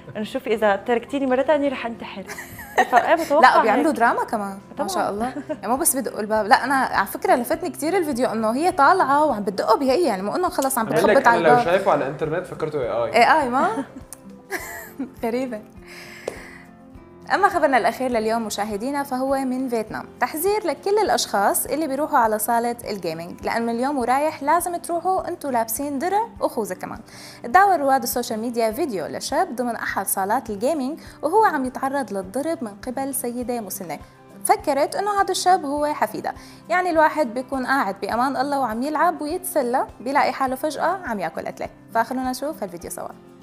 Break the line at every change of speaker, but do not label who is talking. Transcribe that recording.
انه شوفي اذا تركتيني مره ثانيه رح انتحر. بتوقع
لا بيعملوا دراما كمان
طبعاً.
ما شاء الله. يعني مو بس بدقوا الباب، لا انا على فكره لفتني كثير الفيديو انه هي طالعه وعم بتدقوا بهي، يعني مو انه خلص عم بتخبط على
انا لو
الباب.
شايفه على الانترنت فكرته اي
اي ما غريبه. أما خبرنا الأخير لليوم مشاهدينا فهو من فيتنام، تحذير لكل الأشخاص اللي بيروحوا على صالة الجيمنج، لأن من اليوم ورايح لازم تروحوا أنتوا لابسين درع وخوذة كمان. تداول رواد السوشيال ميديا فيديو لشاب ضمن أحد صالات الجيمنج وهو عم يتعرض للضرب من قبل سيدة مسنة. فكرت انه هذا الشاب هو حفيدة، يعني الواحد بيكون قاعد بأمان الله وعم يلعب ويتسلى بيلاقي حاله فجأة عم ياكل قتله. فخلونا نشوف هالفيديو سوا.